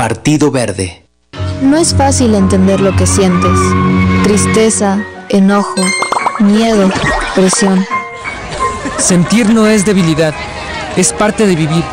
Partido Verde. No es fácil entender lo que sientes. Tristeza, enojo, miedo, presión. Sentir no es debilidad, es parte de vivir.